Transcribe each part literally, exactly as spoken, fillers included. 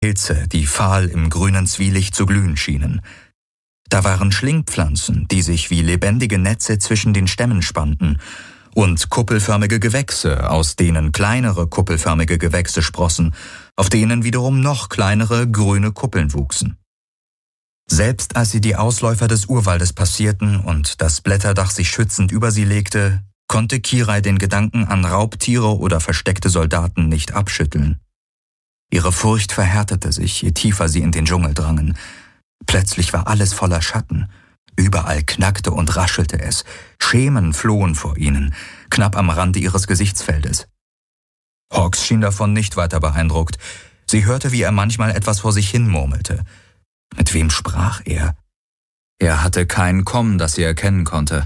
Pilze, die fahl im grünen Zwielicht zu glühen schienen. Da waren Schlingpflanzen, die sich wie lebendige Netze zwischen den Stämmen spannten, und kuppelförmige Gewächse, aus denen kleinere kuppelförmige Gewächse sprossen, auf denen wiederum noch kleinere grüne Kuppeln wuchsen. Selbst als sie die Ausläufer des Urwaldes passierten und das Blätterdach sich schützend über sie legte, konnte Kirai den Gedanken an Raubtiere oder versteckte Soldaten nicht abschütteln. Ihre Furcht verhärtete sich, je tiefer sie in den Dschungel drangen. Plötzlich war alles voller Schatten. Überall knackte und raschelte es. Schemen flohen vor ihnen, knapp am Rande ihres Gesichtsfeldes. Hawks schien davon nicht weiter beeindruckt. Sie hörte, wie er manchmal etwas vor sich hin murmelte. Mit wem sprach er? Er hatte kein Kommen, das sie erkennen konnte.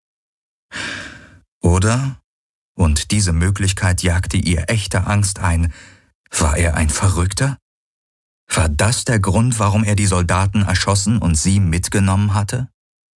Oder, und diese Möglichkeit jagte ihr echte Angst ein, war er ein Verrückter? War das der Grund, warum er die Soldaten erschossen und sie mitgenommen hatte?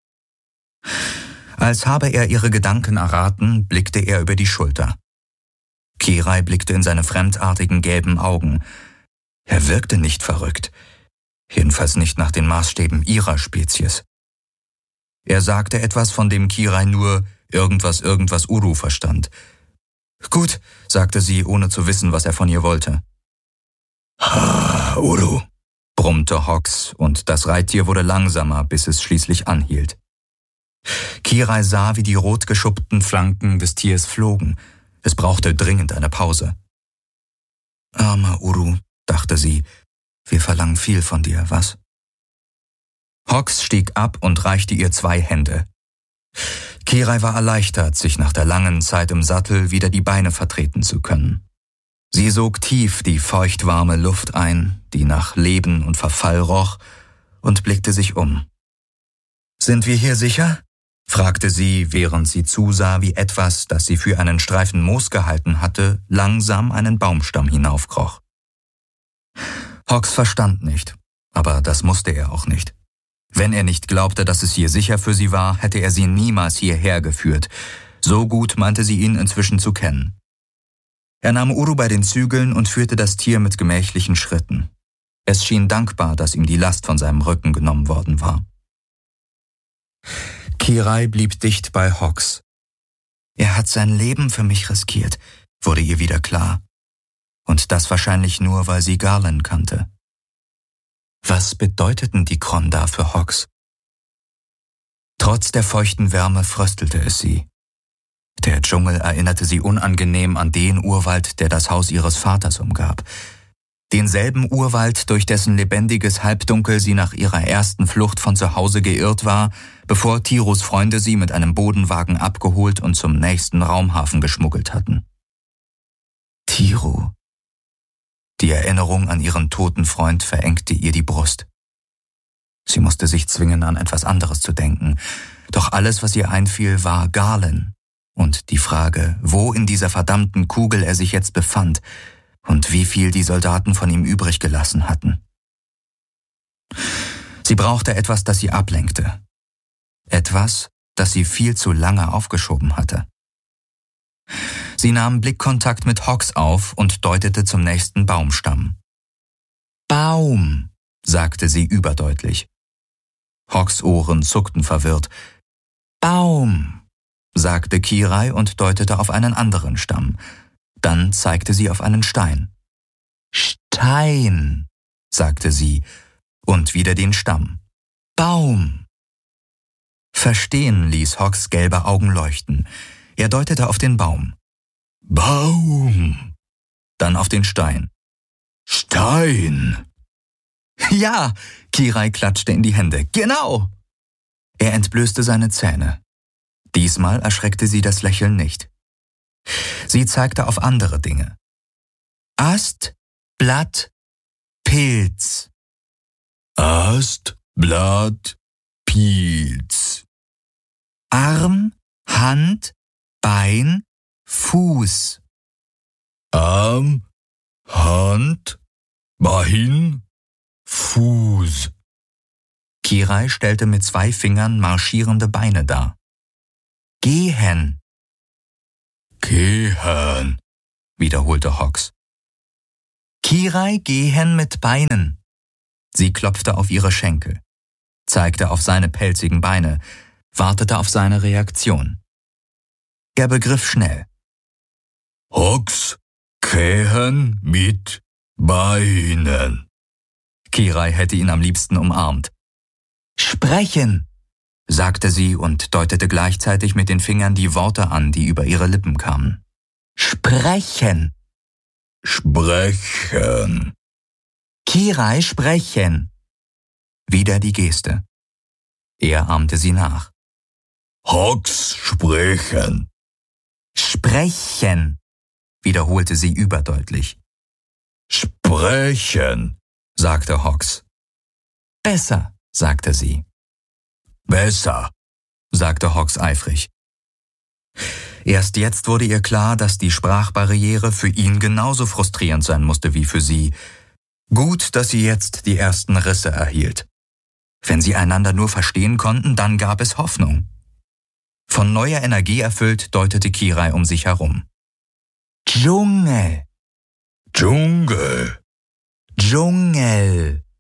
Als habe er ihre Gedanken erraten, blickte er über die Schulter. Kirai blickte in seine fremdartigen gelben Augen. Er wirkte nicht verrückt, jedenfalls nicht nach den Maßstäben ihrer Spezies. Er sagte etwas, von dem Kirai nur irgendwas irgendwas Uru verstand. »Gut«, sagte sie, ohne zu wissen, was er von ihr wollte. »Ha, Uru«, brummte Hawks, und das Reittier wurde langsamer, bis es schließlich anhielt. Kirai sah, wie die rot geschuppten Flanken des Tiers flogen. Es brauchte dringend eine Pause. »Armer Uru«, dachte sie, »wir verlangen viel von dir, was?« Hawks stieg ab und reichte ihr zwei Hände. Kirai war erleichtert, sich nach der langen Zeit im Sattel wieder die Beine vertreten zu können. Sie sog tief die feuchtwarme Luft ein, die nach Leben und Verfall roch, und blickte sich um. »Sind wir hier sicher?« fragte sie, während sie zusah, wie etwas, das sie für einen Streifen Moos gehalten hatte, langsam einen Baumstamm hinaufkroch. Hawks verstand nicht, aber das musste er auch nicht. Wenn er nicht glaubte, dass es hier sicher für sie war, hätte er sie niemals hierher geführt. So gut meinte sie ihn inzwischen zu kennen. Er nahm Uru bei den Zügeln und führte das Tier mit gemächlichen Schritten. Es schien dankbar, dass ihm die Last von seinem Rücken genommen worden war. Kirai blieb dicht bei Hawks. Er hat sein Leben für mich riskiert, wurde ihr wieder klar. Und das wahrscheinlich nur, weil sie Garland kannte. Was bedeuteten die Kronda für Hawks? Trotz der feuchten Wärme fröstelte es sie. Der Dschungel erinnerte sie unangenehm an den Urwald, der das Haus ihres Vaters umgab. Denselben Urwald, durch dessen lebendiges Halbdunkel sie nach ihrer ersten Flucht von zu Hause geirrt war, bevor Tiros Freunde sie mit einem Bodenwagen abgeholt und zum nächsten Raumhafen geschmuggelt hatten. Tiro. Die Erinnerung an ihren toten Freund verengte ihr die Brust. Sie musste sich zwingen, an etwas anderes zu denken. Doch alles, was ihr einfiel, war Garland. Und die Frage, wo in dieser verdammten Kugel er sich jetzt befand und wie viel die Soldaten von ihm übrig gelassen hatten. Sie brauchte etwas, das sie ablenkte. Etwas, das sie viel zu lange aufgeschoben hatte. Sie nahm Blickkontakt mit Hawks auf und deutete zum nächsten Baumstamm. »Baum«, sagte sie überdeutlich. Hawks Ohren zuckten verwirrt. »Baum«, sagte Kirai und deutete auf einen anderen Stamm. Dann zeigte sie auf einen Stein. »Stein«, sagte sie, und wieder den Stamm. »Baum«. Verstehen ließ Hawks gelbe Augen leuchten. Er deutete auf den Baum. »Baum«, dann auf den Stein. »Stein«. »Ja«, Kirai klatschte in die Hände. »Genau!« Er entblößte seine Zähne. Diesmal erschreckte sie das Lächeln nicht. Sie zeigte auf andere Dinge. »Ast, Blatt, Pilz.« »Ast, Blatt, Pilz.« »Arm, Hand, Bein, Fuß.« »Arm, Hand, Bein, Fuß.« Kirai stellte mit zwei Fingern marschierende Beine dar. »Gehen.« »Gehen«, wiederholte Hawks. Kirai gehen mit Beinen. Sie klopfte auf ihre Schenkel, zeigte auf seine pelzigen Beine, wartete auf seine Reaktion. Er begriff schnell. Hogs gehen mit Beinen. Kirai hätte ihn am liebsten umarmt. Sprechen, sagte sie und deutete gleichzeitig mit den Fingern die Worte an, die über ihre Lippen kamen. Sprechen. Sprechen. Kirai, sprechen. Wieder die Geste. Er ahmte sie nach. Hogs sprechen. Sprechen, wiederholte sie überdeutlich. Sprechen, sagte Hogs. Besser, sagte sie. Besser, sagte Hogs eifrig. Erst jetzt wurde ihr klar, dass die Sprachbarriere für ihn genauso frustrierend sein musste wie für sie. Gut, dass sie jetzt die ersten Risse erhielt. Wenn sie einander nur verstehen konnten, dann gab es Hoffnung. Von neuer Energie erfüllt deutete Kirai um sich herum. Dschungel. Dschungel. Dschungel.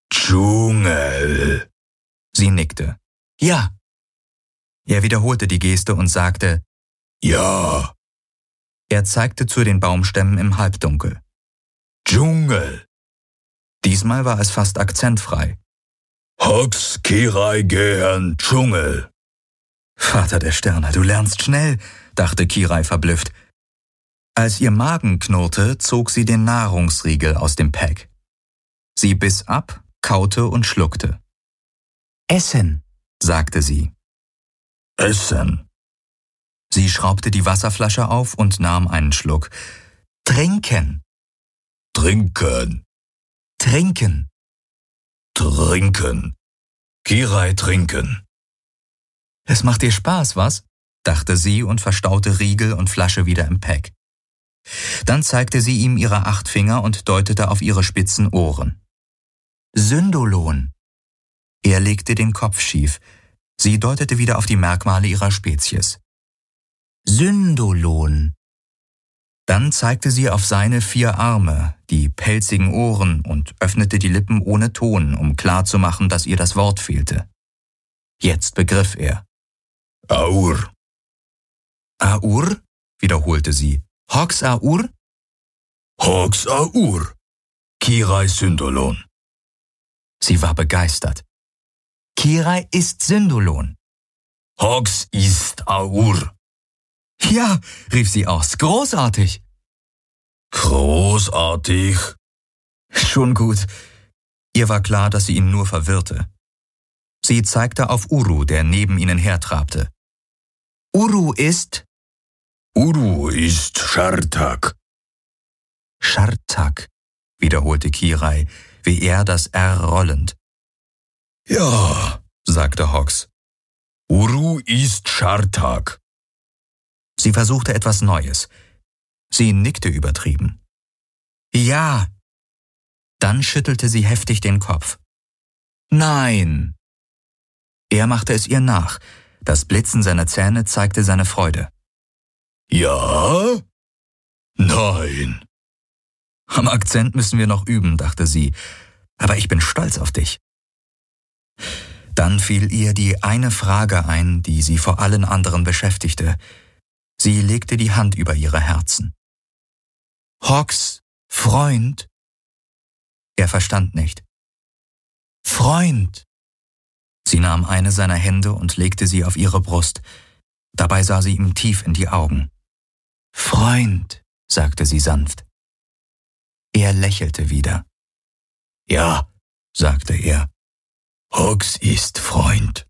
Dschungel. Sie nickte. Ja. Er wiederholte die Geste und sagte, ja. Er zeigte zu den Baumstämmen im Halbdunkel. Dschungel. Diesmal war es fast akzentfrei. Hogs Kirai gehen Dschungel. Vater der Sterne, du lernst schnell, dachte Kirai verblüfft. Als ihr Magen knurrte, zog sie den Nahrungsriegel aus dem Pack. Sie biss ab, kaute und schluckte. Essen, sagte sie. Essen. Sie schraubte die Wasserflasche auf und nahm einen Schluck. Trinken. Trinken. Trinken. Trinken. Kirai trinken. Es macht dir Spaß, was? Dachte sie und verstaute Riegel und Flasche wieder im Pack. Dann zeigte sie ihm ihre acht Finger und deutete auf ihre spitzen Ohren. Syndolon. Er legte den Kopf schief. Sie deutete wieder auf die Merkmale ihrer Spezies. Syndolon. Dann zeigte sie auf seine vier Arme, die pelzigen Ohren und öffnete die Lippen ohne Ton, um klarzumachen, dass ihr das Wort fehlte. Jetzt begriff er. Aur. Aur? Wiederholte sie. Hogs Aur? Hogs Aur. Kirai Syndolon. Sie war begeistert. Kirai ist Syndolon. Hogs ist Aur. Ja, rief sie aus. Großartig. Großartig. Schon gut. Ihr war klar, dass sie ihn nur verwirrte. Sie zeigte auf Uru, der neben ihnen hertrabte. Uru ist... Uru ist Shartak. Shartak, wiederholte Kirai, wie er das R rollend. Ja, sagte Hogs. Uru ist Shartak. Sie versuchte etwas Neues. Sie nickte übertrieben. Ja. Dann schüttelte sie heftig den Kopf. Nein. Er machte es ihr nach. Das Blitzen seiner Zähne zeigte seine Freude. Ja? Nein. Am Akzent müssen wir noch üben, dachte sie. Aber ich bin stolz auf dich. Dann fiel ihr die eine Frage ein, die sie vor allen anderen beschäftigte. Sie legte die Hand über ihre Herzen. Hogs Freund? Er verstand nicht. Freund! Sie nahm eine seiner Hände und legte sie auf ihre Brust. Dabei sah sie ihm tief in die Augen. Freund, sagte sie sanft. Er lächelte wieder. Ja, sagte er. Hogs ist Freund.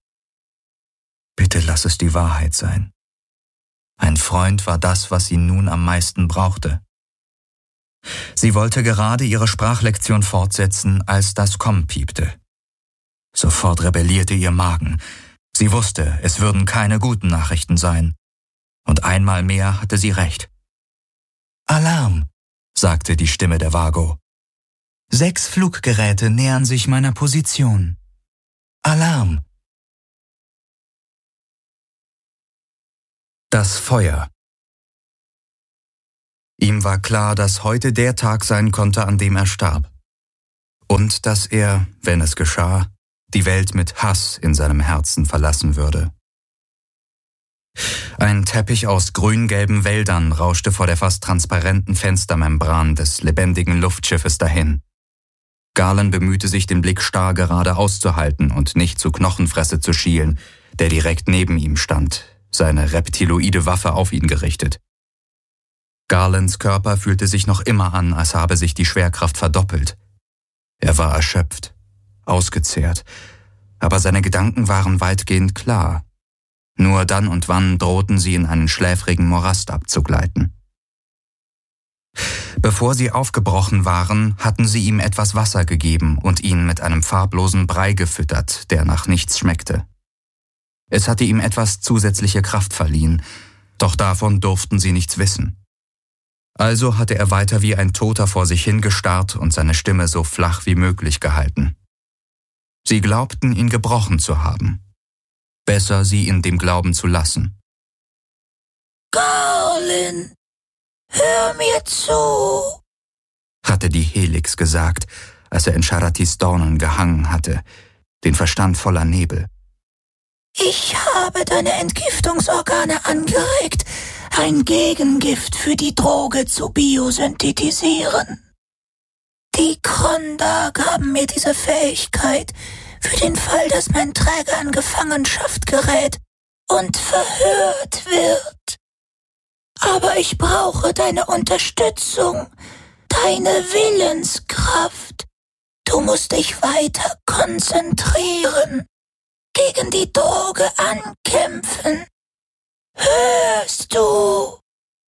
Bitte lass es die Wahrheit sein. Ein Freund war das, was sie nun am meisten brauchte. Sie wollte gerade ihre Sprachlektion fortsetzen, als das Komm piepte. Sofort rebellierte ihr Magen. Sie wusste, es würden keine guten Nachrichten sein. Und einmal mehr hatte sie recht. Alarm, sagte die Stimme der Vago. Sechs Fluggeräte nähern sich meiner Position. Alarm. Das Feuer. Ihm war klar, dass heute der Tag sein konnte, an dem er starb. Und dass er, wenn es geschah, die Welt mit Hass in seinem Herzen verlassen würde. Ein Teppich aus grün-gelben Wäldern rauschte vor der fast transparenten Fenstermembran des lebendigen Luftschiffes dahin. Garland bemühte sich, den Blick starr gerade auszuhalten und nicht zu Knochenfresse zu schielen, der direkt neben ihm stand, seine reptiloide Waffe auf ihn gerichtet. Garlands Körper fühlte sich noch immer an, als habe sich die Schwerkraft verdoppelt. Er war erschöpft, ausgezehrt, aber seine Gedanken waren weitgehend klar. Nur dann und wann drohten sie in einen schläfrigen Morast abzugleiten. Bevor sie aufgebrochen waren, hatten sie ihm etwas Wasser gegeben und ihn mit einem farblosen Brei gefüttert, der nach nichts schmeckte. Es hatte ihm etwas zusätzliche Kraft verliehen, doch davon durften sie nichts wissen. Also hatte er weiter wie ein Toter vor sich hingestarrt und seine Stimme so flach wie möglich gehalten. Sie glaubten, ihn gebrochen zu haben. Besser, sie in dem Glauben zu lassen. Garland, hör mir zu, hatte die Helix gesagt, als er in Sharatis Dornen gehangen hatte, den Verstand voller Nebel. Ich habe deine Entgiftungsorgane angeregt, ein Gegengift für die Droge zu biosynthetisieren. Die Konda gaben mir diese Fähigkeit für den Fall, dass mein Träger in Gefangenschaft gerät und verhört wird. Aber ich brauche deine Unterstützung, deine Willenskraft. Du musst dich weiter konzentrieren, gegen die Droge ankämpfen. Hörst du?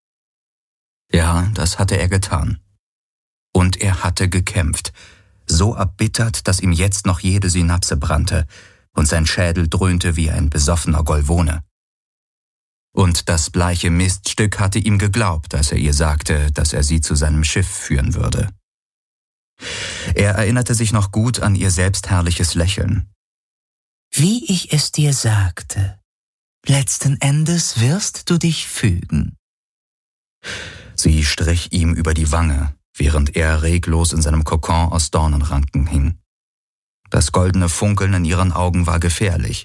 Ja, das hatte er getan. Und er hatte gekämpft, so erbittert, dass ihm jetzt noch jede Synapse brannte und sein Schädel dröhnte wie ein besoffener Golwone. Und das bleiche Miststück hatte ihm geglaubt, als er ihr sagte, dass er sie zu seinem Schiff führen würde. Er erinnerte sich noch gut an ihr selbstherrliches Lächeln. Wie ich es dir sagte, letzten Endes wirst du dich fügen. Sie strich ihm über die Wange, während er reglos in seinem Kokon aus Dornenranken hing. Das goldene Funkeln in ihren Augen war gefährlich.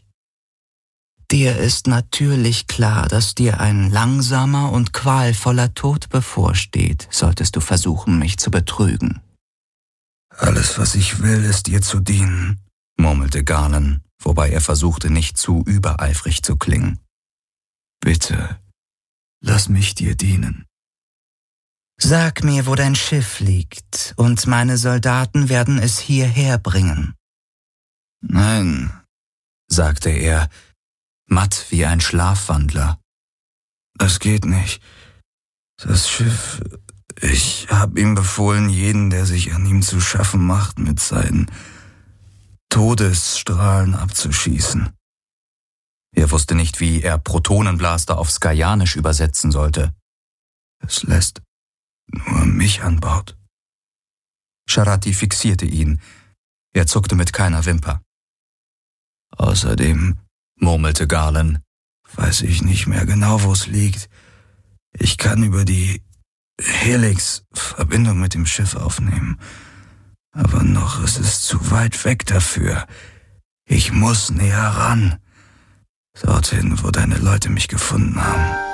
Dir ist natürlich klar, dass dir ein langsamer und qualvoller Tod bevorsteht, solltest du versuchen, mich zu betrügen. Alles, was ich will, ist dir zu dienen, murmelte Garland, wobei er versuchte, nicht zu übereifrig zu klingen. Bitte, lass mich dir dienen. Sag mir, wo dein Schiff liegt, und meine Soldaten werden es hierher bringen. Nein, sagte er, matt wie ein Schlafwandler. Das geht nicht. Das Schiff, ich hab ihm befohlen, jeden, der sich an ihm zu schaffen macht, mit seinen Todesstrahlen abzuschießen. Er wusste nicht, wie er Protonenblaster auf Skajanisch übersetzen sollte. Es lässt nur mich an Bord. Sharati fixierte ihn. Er zuckte mit keiner Wimper. Außerdem, murmelte Garland, weiß ich nicht mehr genau, wo es liegt. Ich kann über die Helix Verbindung mit dem Schiff aufnehmen. Aber noch ist es zu weit weg dafür. Ich muss näher ran. Dorthin, wo deine Leute mich gefunden haben.